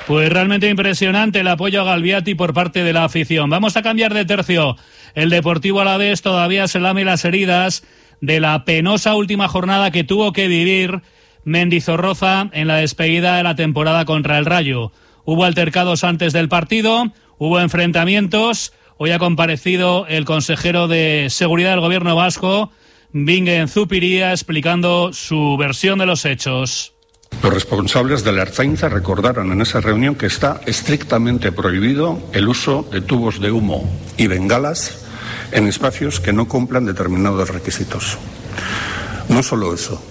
Pues realmente impresionante el apoyo a Galviati por parte de la afición. Vamos a cambiar de tercio. El Deportivo Alavés todavía se lame las heridas de la penosa última jornada que tuvo que vivir Mendizorroza en la despedida de la temporada contra el Rayo. Hubo altercados antes del partido, hubo enfrentamientos. Hoy ha comparecido el consejero de Seguridad del Gobierno vasco, Bingen Zupiria, explicando su versión de los hechos. Los responsables de la Ertzaintza recordaron en esa reunión que está estrictamente prohibido el uso de tubos de humo y bengalas en espacios que no cumplan determinados requisitos. No solo eso.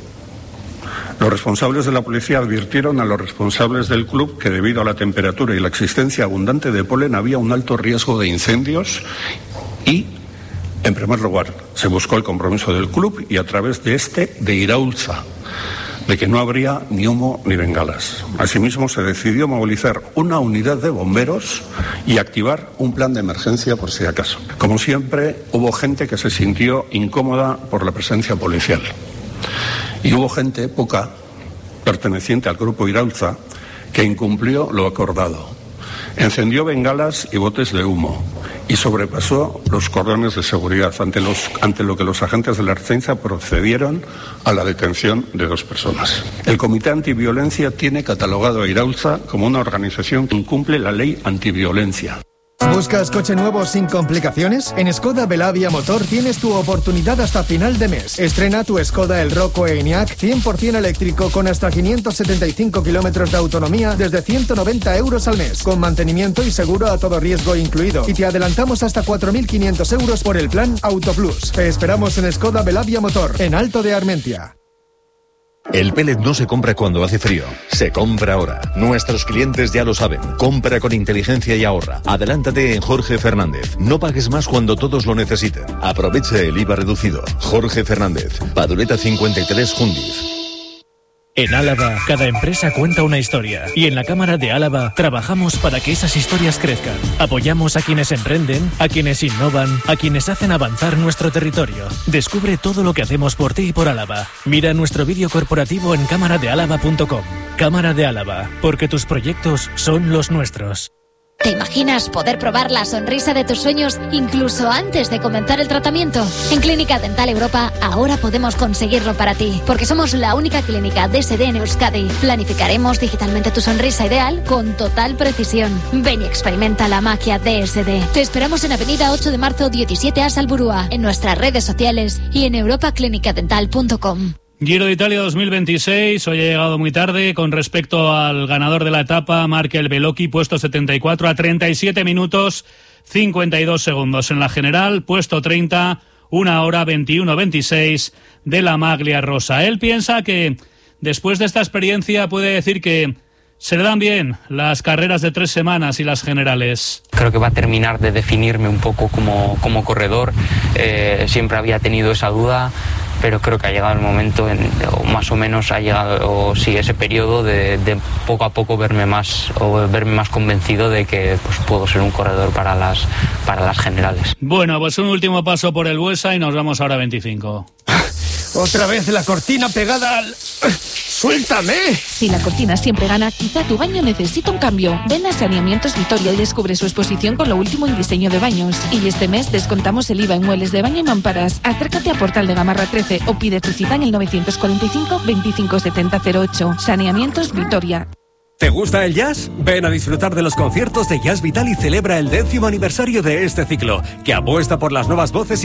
Los responsables de la policía advirtieron a los responsables del club que debido a la temperatura y la existencia abundante de polen había un alto riesgo de incendios y, en primer lugar, se buscó el compromiso del club y a través de de Iraultza, de que no habría ni humo ni bengalas. Asimismo, se decidió movilizar una unidad de bomberos y activar un plan de emergencia por si acaso. Como siempre, hubo gente que se sintió incómoda por la presencia policial. Y hubo gente, poca, perteneciente al grupo Iraultza, que incumplió lo acordado. Encendió bengalas y botes de humo y sobrepasó los cordones de seguridad, ante lo que los agentes de la Ertzaintza procedieron a la detención de 2 personas. El Comité Antiviolencia tiene catalogado a Iraultza como una organización que incumple la ley antiviolencia. ¿Buscas coche nuevo sin complicaciones? En Skoda Belavia Motor tienes tu oportunidad hasta final de mes. Estrena tu Skoda Elroq o Enyaq 100% eléctrico con hasta 575 kilómetros de autonomía desde 190 euros al mes, con mantenimiento y seguro a todo riesgo incluido. Y te adelantamos hasta 4.500 euros por el plan Auto Plus. Te esperamos en Skoda Belavia Motor, en Alto de Armentia. El pellet no se compra cuando hace frío, se compra ahora. Nuestros clientes ya lo saben. Compra con inteligencia y ahorra. Adelántate en Jorge Fernández. No pagues más cuando todos lo necesiten. Aprovecha el IVA reducido. Jorge Fernández, Paduleta 53 Jundiz. En Álava, cada empresa cuenta una historia y en la Cámara de Álava trabajamos para que esas historias crezcan. Apoyamos a quienes emprenden, a quienes innovan, a quienes hacen avanzar nuestro territorio. Descubre todo lo que hacemos por ti y por Álava. Mira nuestro vídeo corporativo en cámaradeálava.com. Cámara de Álava, porque tus proyectos son los nuestros. ¿Te imaginas poder probar la sonrisa de tus sueños incluso antes de comenzar el tratamiento? En Clínica Dental Europa ahora podemos conseguirlo para ti, porque somos la única clínica DSD en Euskadi. Planificaremos digitalmente tu sonrisa ideal con total precisión. Ven y experimenta la magia DSD. Te esperamos en Avenida 8 de Marzo 17A Salburua, en nuestras redes sociales y en europaclinicadental.com. Giro de Italia 2026, hoy ha llegado muy tarde con respecto al ganador de la etapa, Markel Bellocchi, puesto 74 a 37 minutos 52 segundos. En la general, puesto 30, 1 hora 21-26 de la Maglia Rosa. Él piensa que después de esta experiencia puede decir que se le dan bien las carreras de 3 semanas y las generales. Creo que va a terminar de definirme un poco como corredor. Siempre había tenido esa duda, pero creo que ha llegado el momento, o más o menos ha llegado ese periodo de poco a poco verme más convencido de que pues puedo ser un corredor para las generales. Bueno, pues un último paso por el Buesa y nos vamos ahora a 25. Otra vez la cortina pegada al... ¡Suéltame! Si la cortina siempre gana, quizá tu baño necesita un cambio. Ven a Saneamientos Vitoria y descubre su exposición con lo último en diseño de baños. Y este mes descontamos el IVA en muebles de baño y mamparas. Acércate a Portal de Gamarra 13 o pide tu cita en el 945 25 70 08. Saneamientos Vitoria. ¿Te gusta el jazz? Ven a disfrutar de los conciertos de Jazz Vital y celebra el 10º aniversario de este ciclo, que apuesta por las nuevas voces